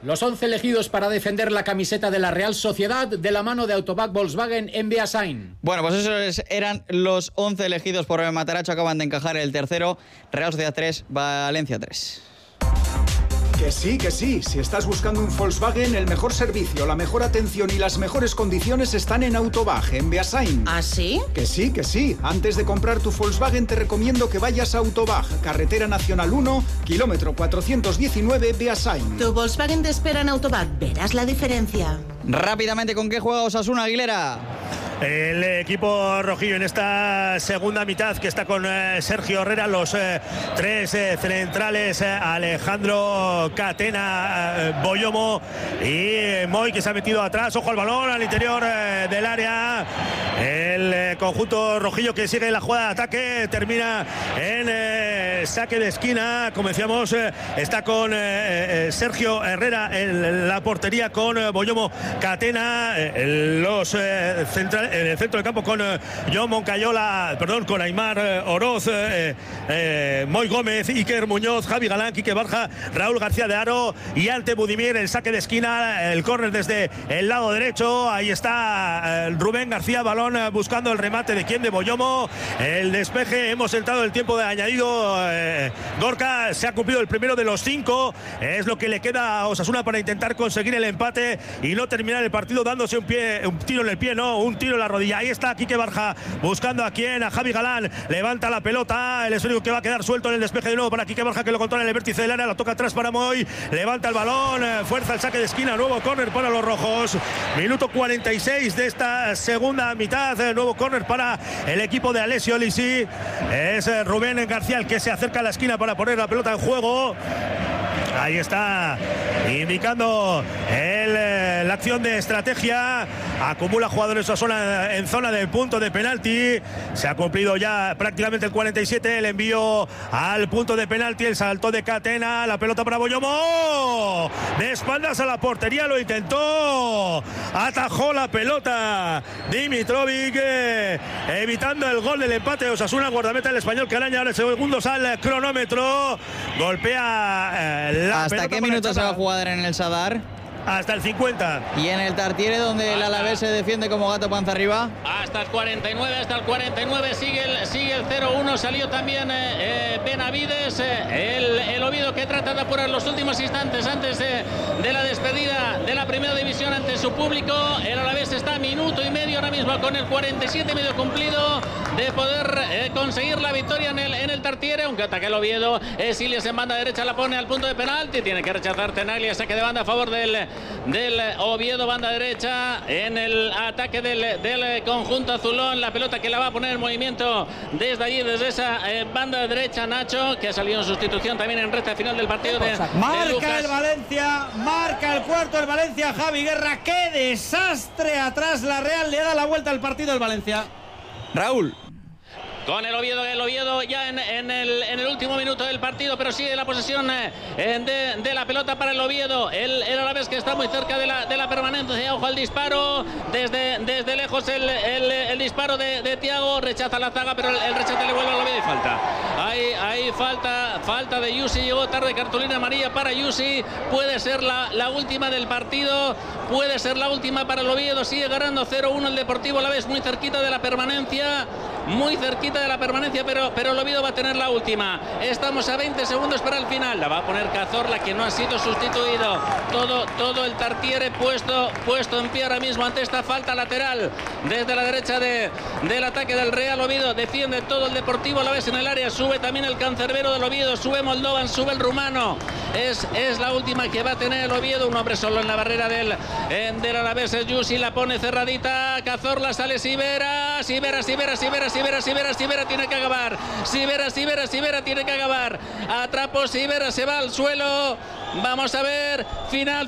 Los 11 elegidos para defender la camiseta de la Real Sociedad de la mano de Autobac Volkswagen en Beasain. Bueno, pues esos eran los 11 elegidos por Mataracho. Acaban de encajar el tercero. Real Sociedad 3, Valencia 3. Que sí. Si estás buscando un Volkswagen, el mejor servicio, la mejor atención y las mejores condiciones están en Autobag, en Beasain. ¿Ah, sí? Que sí. Antes de comprar tu Volkswagen te recomiendo que vayas a Autobag, Carretera Nacional 1, kilómetro 419, Beasain. Tu Volkswagen te espera en Autobag, verás la diferencia. Rápidamente, ¿con qué juega Osasuna, Aguilera? El equipo rojillo en esta segunda mitad, que está con Sergio Herrera, los tres centrales, Alejandro, Catena, Boyomo y Moy, que se ha metido atrás. Ojo al balón, al interior del área. El conjunto rojillo que sigue la jugada de ataque, termina en saque de esquina. Como decíamos, está con Sergio Herrera en la portería, con Boyomo, Catena, los centrales en el centro del campo, con John Moncayola, con Aimar Oroz, Moy Gómez, Iker Muñoz, Javi Galán, Quique Barja, Raúl García de Haro y Ante Budimir. El saque de esquina, el córner desde el lado derecho. Ahí está Rubén García, balón buscando el remate de de Boyomo. El despeje, hemos entrado el tiempo de añadido. Gorka, se ha cumplido el primero de los 5. Es lo que le queda a Osasuna para intentar conseguir el empate y no terminar el partido dándose un tiro en el pie, no, un tiro en la rodilla. Ahí está Quique Barja buscando a Javi Galán, levanta la pelota, el esférico que va a quedar suelto en el despeje de nuevo para Quique Barja, que lo controla en el vértice del área, lo toca atrás para Moy, levanta el balón, fuerza el saque de esquina, nuevo córner para los rojos. Minuto 46 de esta segunda mitad, nuevo córner para el equipo de Alessio Lisi. Es Rubén García el que se acerca a la esquina para poner la pelota en juego. Ahí está indicando la acción de estrategia. Acumula jugadores en zona de punto de penalti. Se ha cumplido ya prácticamente el 47. El envío al punto de penalti. El salto de Catena. La pelota para Boyomo. De espaldas a la portería. Lo intentó. Atajó la pelota Dimitrovic, evitando el gol del empate de Osasuna. Guardameta el español que araña ahora segundos al cronómetro. Golpea ¿Hasta qué minutos se va a jugar en el Sadar? Hasta el 50. ¿Y en el Tartiere, donde el Alavés se defiende como gato panza arriba? Hasta el 49 sigue el 0-1. Salió también Benavides, el Oviedo, que trata de apurar los últimos instantes antes de la despedida de la primera división ante su público. El Alavés está a minuto y medio ahora mismo, con el 47 medio cumplido, de poder conseguir la victoria en el Tartiere, aunque ataca el Oviedo. Siles en banda derecha, la pone al punto de penalti, tiene que rechazar Tenaglia, saque de banda a favor del Oviedo, banda derecha en el ataque del conjunto azulón. La pelota que la va a poner en movimiento desde allí, desde esa banda derecha, Nacho, que ha salido en sustitución también en recta final del partido marca el Valencia, marca el cuarto el Valencia. Javi Guerra, qué desastre atrás. La Real le da la vuelta al partido el Valencia. Raúl. Con el Oviedo ya en el último minuto del partido, pero sigue la posesión de la pelota para el Oviedo. El Alavés, que está muy cerca de la permanencia. Ojo al disparo, desde lejos el disparo de Thiago. Rechaza la zaga, pero el rechace le vuelve al Oviedo y falta. Ahí falta de Yusi. Llegó tarde, cartulina amarilla para Yusi. Puede ser la última del partido, puede ser la última para el Oviedo. Sigue ganando 0-1 el Deportivo Alavés, muy cerquita de la permanencia. Pero el Oviedo va a tener la última. Estamos a 20 segundos para el final. La va a poner Cazorla, que no ha sido sustituido. Todo el Tartiere puesto en pie ahora mismo ante esta falta lateral desde la derecha del ataque del Real Oviedo. Defiende todo el Deportivo Alavés en el área. Sube también el cancerbero del Oviedo. Sube Moldovan, sube el rumano. Es la última que va a tener el Oviedo. Un hombre solo en la barrera del Alavés. Yusi la pone cerradita. Cazorla, sale Sivera tiene que acabar. Sivera tiene que acabar. Atrapó Sivera, se va al suelo. Vamos a ver. Final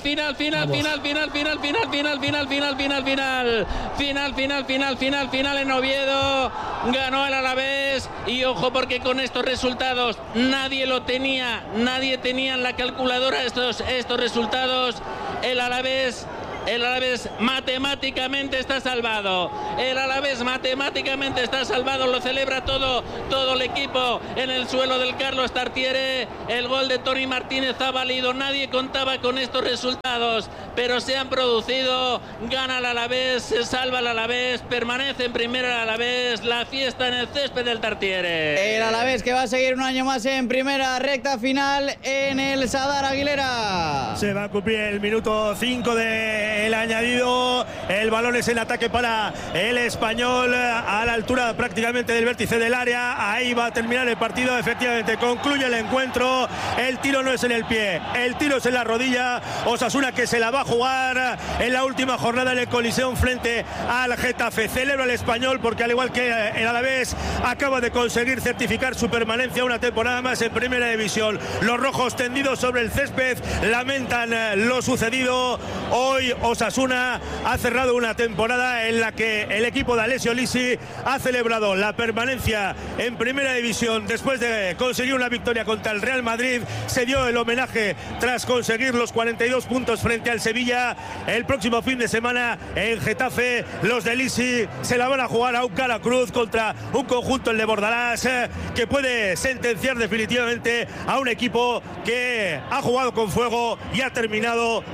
en Oviedo. Ganó el Alavés. Y ojo, porque con estos resultados nadie tenía en la calculadora estos resultados. El Alavés el Alavés matemáticamente está salvado. El Alavés matemáticamente está salvado, lo celebra todo el equipo en el suelo del Carlos Tartiere. El gol de Toni Martínez ha valido, nadie contaba con estos resultados, pero se han producido. Gana el Alavés, se salva el Alavés, permanece en primera el Alavés, la fiesta en el césped del Tartiere. El Alavés que va a seguir un año más en primera, recta final en el Sadar Aguilera. Se va a cumplir el minuto 5 del añadido. El balón es en ataque para el Español, a la altura prácticamente del vértice del área. Ahí va a terminar el partido. Efectivamente, concluye el encuentro. El tiro no es en el pie, el tiro es en la rodilla. Osasuna, que se la va a jugar en la última jornada en el Coliseum frente al Getafe. Celebra el Español porque, al igual que el Alavés, acaba de conseguir certificar su permanencia una temporada más en primera división. Los rojos, tendidos sobre el césped, lamentan lo sucedido. Hoy Osasuna ha cerrado una temporada en la que el equipo de Alessio Lisi ha celebrado la permanencia en primera división después de conseguir una victoria contra el Real Madrid. Se dio el homenaje tras conseguir los 42 puntos frente al Sevilla. El próximo fin de semana en Getafe, los de Lisi se la van a jugar a un cara cruz contra un conjunto, el de Bordalás, que puede sentenciar definitivamente a un equipo que ha jugado con fuego y ha terminado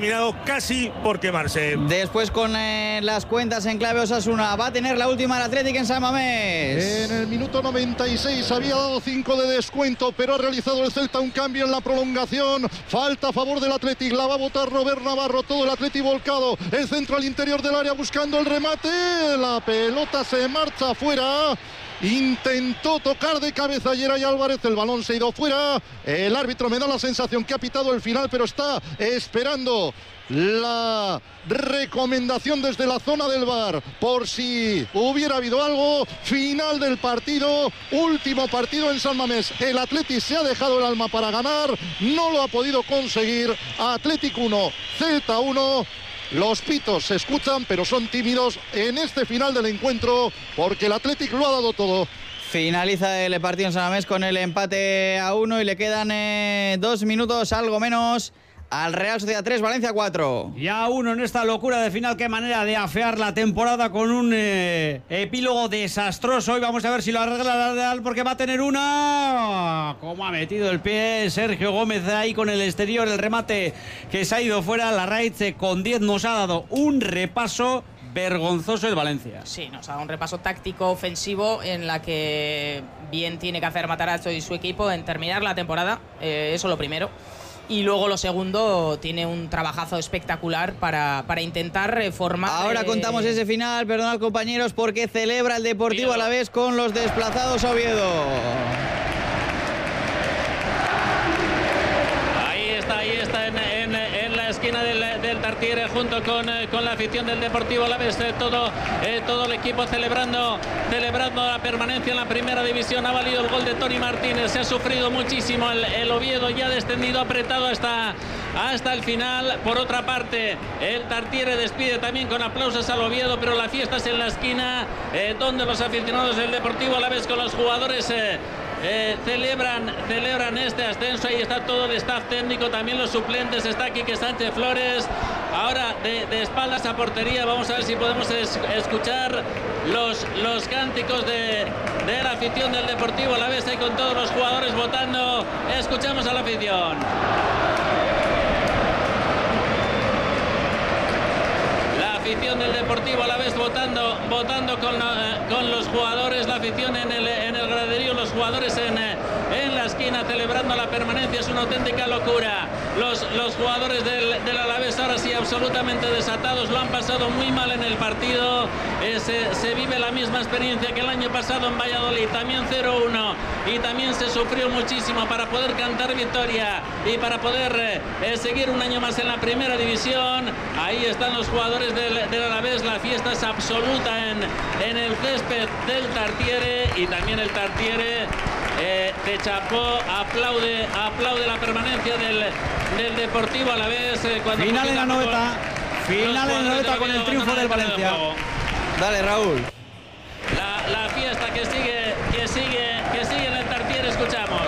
casi por quemarse. Después, con las cuentas en clave, Osasuna va a tener la última del Atlético en San Mamés. En el minuto 96 había dado 5 de descuento, pero ha realizado el Celta un cambio en la prolongación. Falta a favor del Atlético, la va a botar Robert Navarro. Todo el Atlético volcado, el centro al interior del área buscando el remate. La pelota se marcha afuera. Intentó tocar de cabeza Yeray Álvarez, el balón se ha ido fuera. El árbitro me da la sensación que ha pitado el final, pero está esperando la recomendación desde la zona del VAR por si hubiera habido algo. Final del partido, último partido en San Mamés. El Atleti se ha dejado el alma para ganar, no lo ha podido conseguir. Atlético 1, Celta 1. Los pitos se escuchan, pero son tímidos en este final del encuentro porque el Athletic lo ha dado todo. Finaliza el partido en San Mamés con el empate a 1 y le quedan 2 minutos, algo menos, al Real Sociedad 3, Valencia 4. Ya 1 en esta locura de final. Qué manera de afear la temporada con un epílogo desastroso. Hoy vamos a ver si lo arregla la Real, porque va a tener una... ¿Cómo ha metido el pie Sergio Gómez ahí con el exterior? El remate que se ha ido fuera. La Raíz con 10 nos ha dado un repaso vergonzoso el Valencia. Sí, nos ha dado un repaso táctico ofensivo en la que bien tiene que hacer Matarazzo y su equipo en terminar la temporada. Eso lo primero. Y luego lo segundo, tiene un trabajazo espectacular para intentar reformar. Ahora contamos ese final, perdonad compañeros, porque celebra el Deportivo Alavés con los desplazados a Oviedo. Ahí está en la esquina del Tartiere, junto con la afición del Deportivo Alavés, todo el equipo celebrando la permanencia en la primera división. Ha valido el gol de Toni Martínez, se ha sufrido muchísimo el Oviedo, ya ha descendido apretado hasta el final. Por otra parte, el Tartiere despide también con aplausos al Oviedo, pero la fiesta es en la esquina, donde los aficionados del Deportivo Alavés con los jugadores celebran este ascenso. Ahí está todo el staff técnico, también los suplentes. Está Quique Sánchez Flores. Ahora de espaldas a portería, vamos a ver si podemos escuchar los cánticos de la afición del Deportivo Alavés, ahí con todos los jugadores votando. Escuchamos a la afición. La afición del Deportivo Alavés votando con los jugadores, la afición en el graderío, los jugadores en la esquina celebrando la permanencia. Es una auténtica locura. Los jugadores del Alavés ahora sí absolutamente desatados, lo han pasado muy mal en el partido. Se vive la misma experiencia que el año pasado en Valladolid, también 0-1, y también se sufrió muchísimo para poder cantar victoria y para poder seguir un año más en la primera división. Ahí están los jugadores del Alavés, la fiesta es absoluta en el césped del Tartiere, y también el Tartiere de Chapó aplaude la permanencia del Deportivo Alavés. Final en la noveta, con el triunfo del Valencia. Dale, Raúl. La fiesta que sigue en el Tartiere, escuchamos.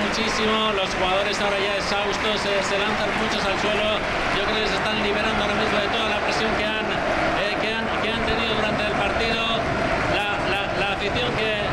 muchísimo, los jugadores ahora ya exhaustos, se lanzan muchos al suelo. Yo creo que se están liberando ahora mismo de toda la presión que han tenido durante el partido. La afición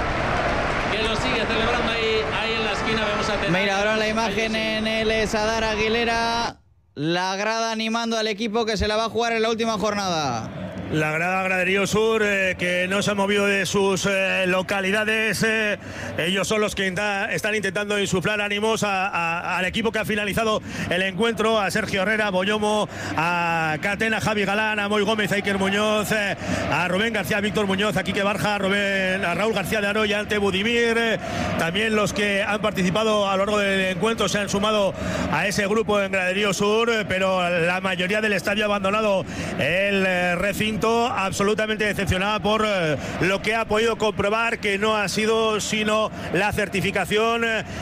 que lo sigue celebrando ahí en la esquina. Vemos a Mira ahora la imagen en el Sadar Aguilera, la grada animando al equipo que se la va a jugar en la última jornada. La grada Graderío Sur, que no se ha movido de sus localidades. Ellos son los que están intentando insuflar ánimos al equipo que ha finalizado el encuentro, a Sergio Herrera, Boyomo, a Catena, Javi Galán, a Moy Gómez, a Iker Muñoz, a Rubén García, Víctor Muñoz, a Quique Barja, a Raúl García de Aroya, ante Budimir. También los que han participado a lo largo del encuentro se han sumado a ese grupo en Graderío Sur, pero la mayoría del estadio ha abandonado el recinto, absolutamente decepcionada por lo que ha podido comprobar, que no ha sido sino la certificación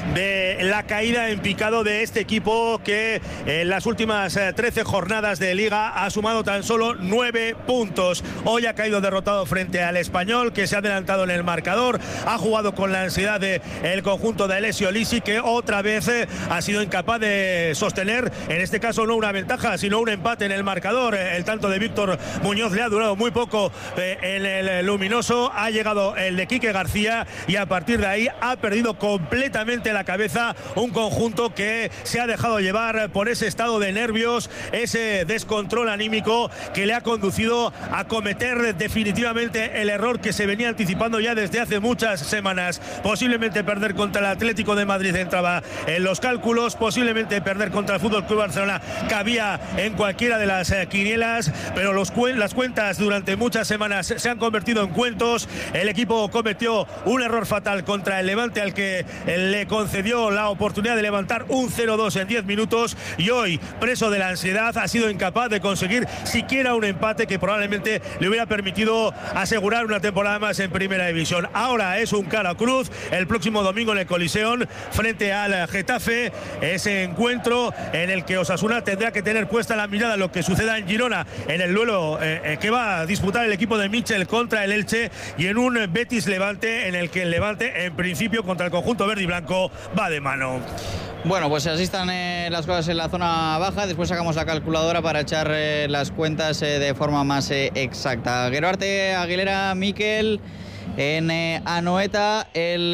de la caída en picado de este equipo, que en las últimas 13 jornadas de liga ha sumado tan solo 9 puntos. Hoy ha caído derrotado frente al Español, que se ha adelantado en el marcador, ha jugado con la ansiedad del conjunto de Alessio Lisi, que otra vez ha sido incapaz de sostener, en este caso no una ventaja, sino un empate en el marcador. El tanto de Víctor Muñoz le ha durado muy poco en el luminoso, ha llegado el de Quique García y a partir de ahí ha perdido completamente la cabeza un conjunto que se ha dejado llevar por ese estado de nervios, ese descontrol anímico que le ha conducido a cometer definitivamente el error que se venía anticipando ya desde hace muchas semanas. Posiblemente perder contra el Atlético de Madrid entraba en los cálculos, posiblemente perder contra el FC Barcelona cabía en cualquiera de las quinielas, pero las cuentas durante muchas semanas se han convertido en cuentos. El equipo cometió un error fatal contra el Levante, al que le concedió la oportunidad de levantar un 0-2 en 10 minutos, y hoy, preso de la ansiedad, ha sido incapaz de conseguir siquiera un empate que probablemente le hubiera permitido asegurar una temporada más en Primera División. Ahora es un cara cruz el próximo domingo en el Coliseum frente al Getafe, ese encuentro en el que Osasuna tendrá que tener puesta la mirada en lo que suceda en Girona, en el duelo que va a disputar el equipo de Michel contra el Elche, y en un Betis Levante en el que el Levante en principio contra el conjunto verde y blanco va de mano. Bueno, pues así están las cosas en la zona baja. Después sacamos la calculadora para echar las cuentas de forma más exacta. Geroarte Aguilera, Miquel, en Anoeta,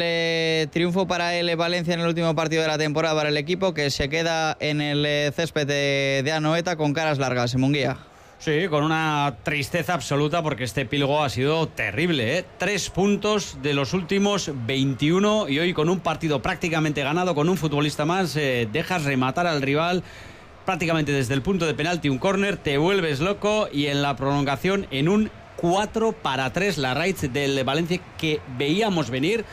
el triunfo para el Valencia en el último partido de la temporada para el equipo, que se queda en el césped de Anoeta con caras largas. Munguía. Sí, con una tristeza absoluta, porque este epílogo ha sido terrible, ¿eh? 3 puntos de los últimos 21 y hoy con un partido prácticamente ganado, con un futbolista más, dejas rematar al rival prácticamente desde el punto de penalti, un córner, te vuelves loco y en la prolongación en un 4-3 la raíz del Valencia que veíamos venir.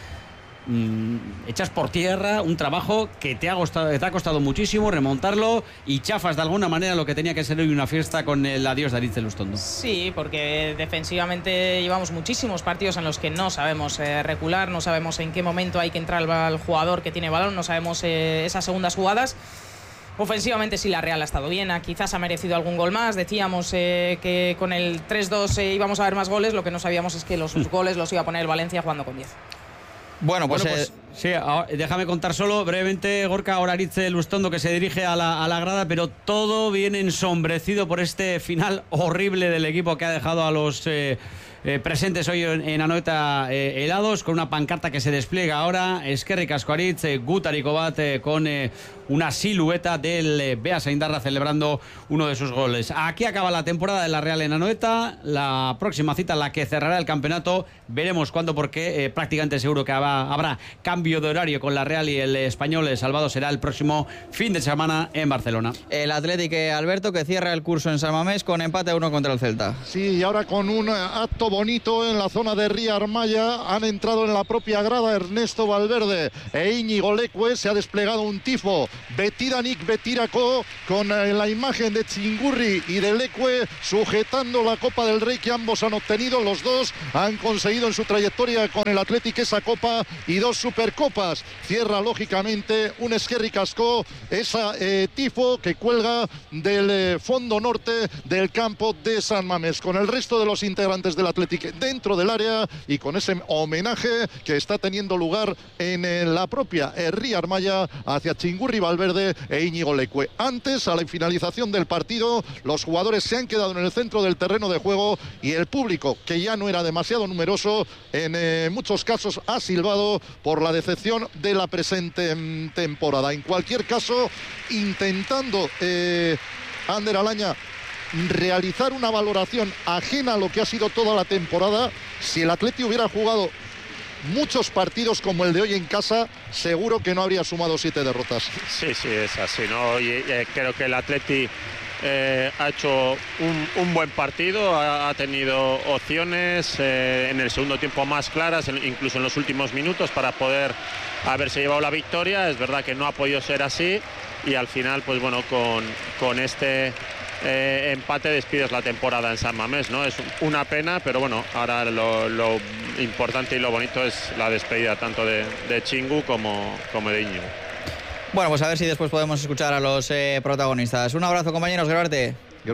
Echas por tierra un trabajo que te ha costado muchísimo remontarlo y chafas de alguna manera lo que tenía que ser hoy una fiesta con el adiós de Aritz Elustondo. Sí, porque defensivamente llevamos muchísimos partidos en los que no sabemos recular, no sabemos en qué momento hay que entrar al jugador que tiene balón, no sabemos esas segundas jugadas. Ofensivamente sí, la Real ha estado bien, quizás ha merecido algún gol más. Decíamos que con el 3-2 íbamos a ver más goles, lo que no sabíamos es que los goles los iba a poner el Valencia jugando con 10. Bueno, pues sí, déjame contar solo brevemente, Gorka, ahora Aritz Elustondo, que se dirige a la grada, pero todo viene ensombrecido por este final horrible del equipo que ha dejado a los presentes hoy en Anoeta helados, con una pancarta que se despliega ahora. Eskerrik asko Aritz, Gutariko bat, con una silueta del Bea Saindarra celebrando uno de sus goles. Aquí acaba la temporada de la Real en Anoeta. La próxima cita, la que cerrará el campeonato, veremos cuándo, porque prácticamente seguro que habrá cambio de horario con la Real y el Español salvado será el próximo fin de semana en Barcelona. El Atlético Alberto, que cierra el curso en San Mamés con empate a 1 contra el Celta. Sí, y ahora con un acto bonito en la zona de Ría Armaya han entrado en la propia grada Ernesto Valverde e Íñigo Leque. Se ha desplegado un tifo Betidanik Betirako, con la imagen de Chingurri y de Leque sujetando la Copa del Rey que ambos han obtenido. Los dos han conseguido en su trayectoria con el Athletic esa Copa y 2 Supercopas. Cierra lógicamente un Esquerri Cascó, esa tifo que cuelga del fondo norte del campo de San Mamés, con el resto de los integrantes del Athletic dentro del área y con ese homenaje que está teniendo lugar en la propia Ría Armaya hacia Chingurri Valverde e Íñigo Leque. Antes, a la finalización del partido, los jugadores se han quedado en el centro del terreno de juego y el público, que ya no era demasiado numeroso, en muchos casos ha silbado por la decepción de la presente temporada. En cualquier caso, intentando Ander Alaña realizar una valoración ajena a lo que ha sido toda la temporada, si el Atleti hubiera jugado muchos partidos como el de hoy en casa, seguro que no habría sumado 7 derrotas. Sí, es así, ¿no? Y creo que el Atleti ha hecho un buen partido, ha tenido opciones en el segundo tiempo más claras, incluso en los últimos minutos, para poder haberse llevado la victoria. Es verdad que no ha podido ser así y al final, pues bueno, con este empate despides la temporada en San Mamés, ¿no? Es una pena, pero bueno, ahora lo importante y lo bonito es la despedida tanto de Chingu como de Íñigo. Bueno, pues a ver si después podemos escuchar a los protagonistas. Un abrazo, compañeros. Geroarte.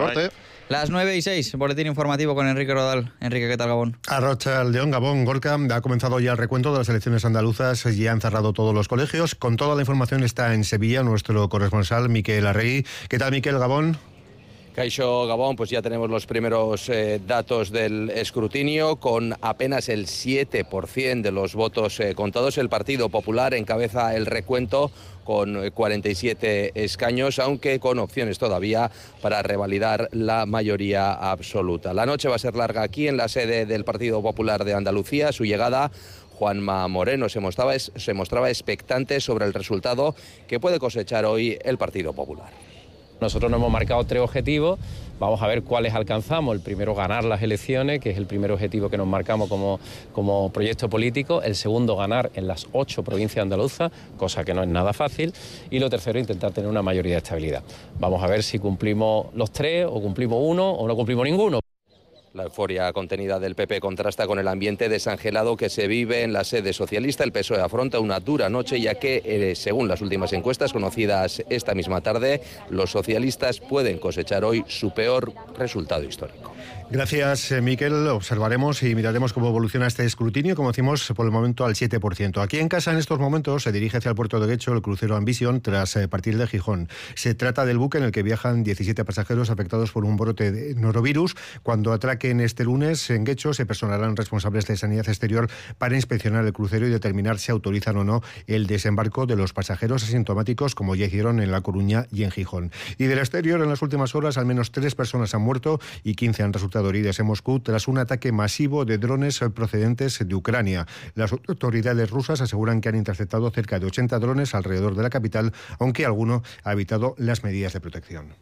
Las 9:06, boletín informativo con Enrique Rodal. Enrique, ¿qué tal, Gabón? Arrachaldeón, Gabón. Gorka, ha comenzado ya el recuento de las elecciones andaluzas y han cerrado todos los colegios. Con toda la información está en Sevilla nuestro corresponsal, Miquel Arregui. ¿Qué tal, Miquel, Gabón? Caixo, Gabón, pues ya tenemos los primeros datos del escrutinio, con apenas el 7% de los votos contados. El Partido Popular encabeza el recuento con 47 escaños, aunque con opciones todavía para revalidar la mayoría absoluta. La noche va a ser larga aquí en la sede del Partido Popular de Andalucía. Su llegada, Juanma Moreno se mostraba expectante sobre el resultado que puede cosechar hoy el Partido Popular. Nosotros nos hemos marcado 3 objetivos, vamos a ver cuáles alcanzamos. El primero, ganar las elecciones, que es el primer objetivo que nos marcamos como proyecto político. El segundo, ganar en las 8 provincias andaluzas, cosa que no es nada fácil. Y lo tercero, intentar tener una mayoría de estabilidad. Vamos a ver si cumplimos los 3 o cumplimos 1 o no cumplimos ninguno. La euforia contenida del PP contrasta con el ambiente desangelado que se vive en la sede socialista. El PSOE afronta una dura noche, ya que, según las últimas encuestas conocidas esta misma tarde, los socialistas pueden cosechar hoy su peor resultado histórico. Gracias, Miquel. Observaremos y miraremos cómo evoluciona este escrutinio, como decimos, por el momento al 7%. Aquí en casa, en estos momentos, se dirige hacia el puerto de Guecho el crucero Ambition tras partir de Gijón. Se trata del buque en el que viajan 17 pasajeros afectados por un brote de norovirus. Cuando atraquen este lunes en Guecho, se personarán responsables de Sanidad Exterior para inspeccionar el crucero y determinar si autorizan o no el desembarco de los pasajeros asintomáticos, como ya hicieron en La Coruña y en Gijón. Y del exterior, en las últimas horas, al menos 3 personas han muerto y 15 han resultado heridas en Moscú tras un ataque masivo de drones procedentes de Ucrania. Las autoridades rusas aseguran que han interceptado cerca de 80 drones alrededor de la capital, aunque alguno ha evitado las medidas de protección.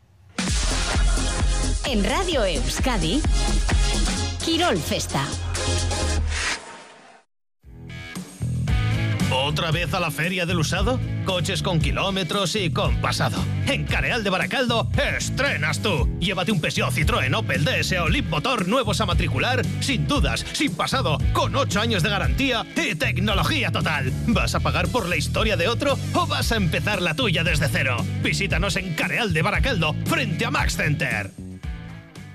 En Radio Euskadi, Quirol Festa. ¿Otra vez a la feria del usado? Coches con kilómetros y con pasado. En Careal de Baracaldo, estrenas tú. Llévate un Peugeot, Citroën, Opel, DS o Leaf Motor nuevos a matricular, sin dudas, sin pasado, con 8 años de garantía y tecnología total. ¿Vas a pagar por la historia de otro o vas a empezar la tuya desde cero? Visítanos en Careal de Baracaldo, frente a Max Center.